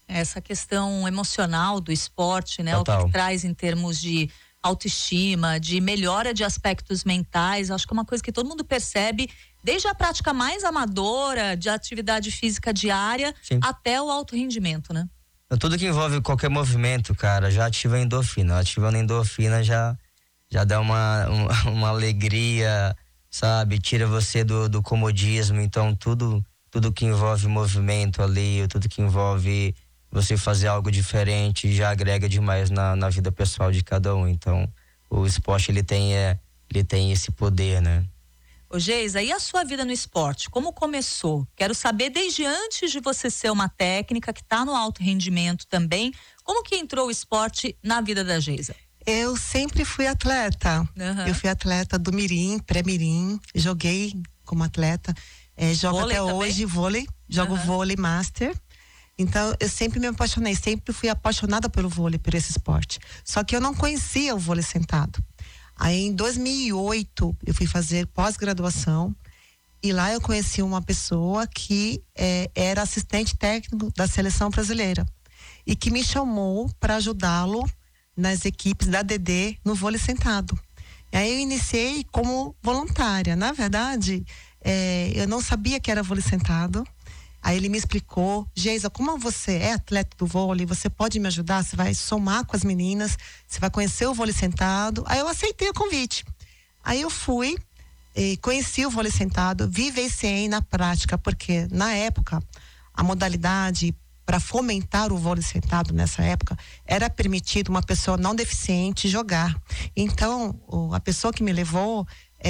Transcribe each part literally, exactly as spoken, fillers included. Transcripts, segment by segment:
Essa questão emocional do esporte, né? Total. O que traz em termos de autoestima, de melhora de aspectos mentais, acho que é uma coisa que todo mundo percebe, desde a prática mais amadora de atividade física diária, sim, até o alto rendimento, né? Tudo que envolve qualquer movimento, cara, já ativa a endorfina. Ativando a endorfina já, já dá uma, uma, uma alegria, sabe? Tira você do, do comodismo. Então tudo, tudo que envolve movimento ali, tudo que envolve você fazer algo diferente já agrega demais na, na vida pessoal de cada um. Então o esporte ele tem, é, ele tem esse poder, né? Ô Geisa, e a sua vida no esporte? Como começou? Quero saber desde antes de você ser uma técnica que está no alto rendimento também, como que entrou o esporte na vida da Geisa? Eu sempre fui atleta. Uhum. Eu fui atleta do mirim, pré-mirim, joguei como atleta, é, jogo vôlei até também? Hoje vôlei, jogo uhum. vôlei master. Então eu sempre me apaixonei, sempre fui apaixonada pelo vôlei, por esse esporte. Só que eu não conhecia o vôlei sentado. Aí em dois mil e oito eu fui fazer pós-graduação e lá eu conheci uma pessoa que é, era assistente técnico da seleção brasileira e que me chamou para ajudá-lo nas equipes da D D no vôlei sentado. E aí eu iniciei como voluntária. Na verdade, é, eu não sabia que era vôlei sentado. Aí ele me explicou: Geisa, como você é atleta do vôlei, você pode me ajudar, você vai somar com as meninas, você vai conhecer o vôlei sentado. Aí eu aceitei o convite. Aí eu fui, e conheci o vôlei sentado, vivenciei na prática, porque na época, a modalidade para fomentar o vôlei sentado nessa época, era permitido uma pessoa não deficiente jogar. Então, a pessoa que me levou,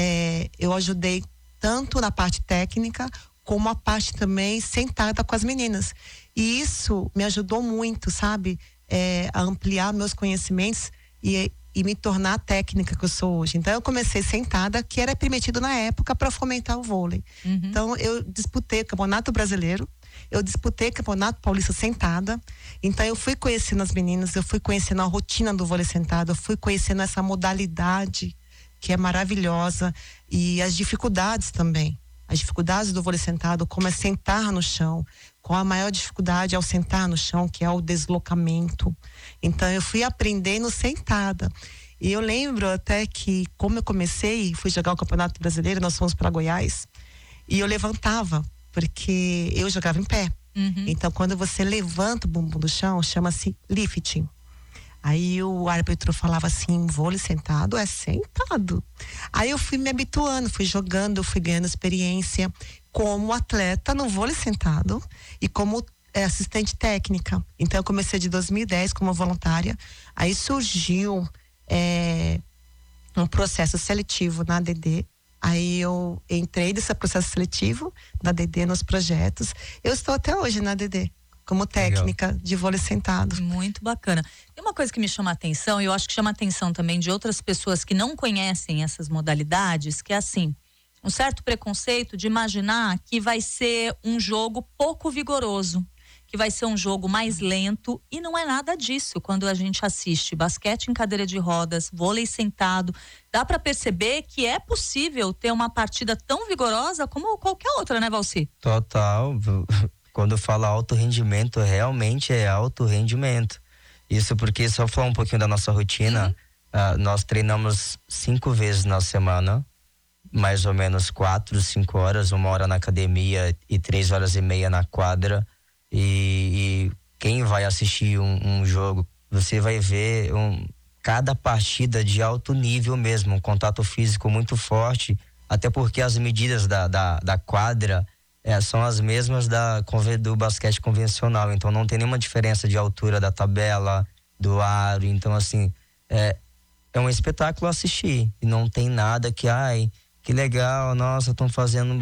é, eu ajudei tanto na parte técnica, como a parte também sentada com as meninas. E isso me ajudou muito, sabe? É, a ampliar meus conhecimentos e, e me tornar a técnica que eu sou hoje. Então eu comecei sentada, que era permitido na época para fomentar o vôlei. Uhum. Então eu disputei o Campeonato Brasileiro, eu disputei o Campeonato Paulista sentada. Então eu fui conhecendo as meninas, eu fui conhecendo a rotina do vôlei sentado, eu fui conhecendo essa modalidade que é maravilhosa e as dificuldades também. As dificuldades do vôlei sentado, como é sentar no chão, qual a maior dificuldade ao sentar no chão, que é o deslocamento. Então eu fui aprendendo sentada. E eu lembro até que, como eu comecei, fui jogar o Campeonato Brasileiro, nós fomos para Goiás, e eu levantava, porque eu jogava em pé. Uhum. Então quando você levanta o bumbum do chão, chama-se lifting. Aí o árbitro falava assim: vôlei sentado é sentado. Aí eu fui me habituando, fui jogando, fui ganhando experiência como atleta no vôlei sentado e como é, assistente técnica. Então eu comecei de dois mil e dez como voluntária. Aí surgiu é, um processo seletivo na A D D. Aí eu entrei nesse processo seletivo na A D D, nos projetos. Eu estou até hoje na A D D como técnica Legal. De vôlei sentado. Muito bacana. Tem uma coisa que me chama a atenção, e eu acho que chama a atenção também de outras pessoas que não conhecem essas modalidades, que é assim, um certo preconceito de imaginar que vai ser um jogo pouco vigoroso, que vai ser um jogo mais lento, e não é nada disso. Quando a gente assiste basquete em cadeira de rodas, vôlei sentado, dá para perceber que é possível ter uma partida tão vigorosa como qualquer outra, né, Valci? Total. Quando fala alto rendimento, realmente é alto rendimento. Isso porque, só falar um pouquinho da nossa rotina, uhum. uh, nós treinamos cinco vezes na semana, mais ou menos quatro, cinco horas, uma hora na academia e três horas e meia na quadra. E, e quem vai assistir um, um jogo, você vai ver um, cada partida de alto nível mesmo, um contato físico muito forte, até porque as medidas da, da, da quadra É, são as mesmas da, do basquete convencional, então não tem nenhuma diferença de altura da tabela, do aro. Então assim, é, é um espetáculo assistir, e não tem nada que, ai, que legal, nossa, estão fazendo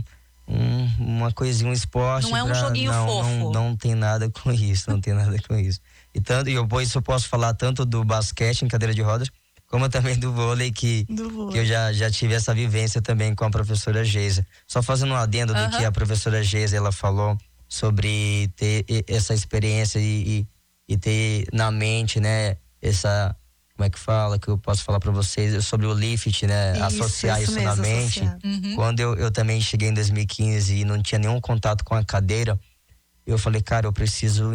um, uma coisinha, um esporte. Não é um pra, joguinho não, fofo. Não, não tem nada com isso, não tem nada com isso. E tanto, e eu, isso eu posso falar tanto do basquete em cadeira de rodas, como também do vôlei, que, do vôlei. que eu já, já tive essa vivência também com a professora Geisa. Só fazendo um adendo uhum. do que a professora Geisa, ela falou sobre ter essa experiência e, e, e ter na mente, né, essa, como é que fala, que eu posso falar para vocês, sobre o lift, né, isso, associar isso, isso mesmo, na mente. Uhum. Quando eu, eu também cheguei em dois mil e quinze e não tinha nenhum contato com a cadeira, eu falei, cara, eu preciso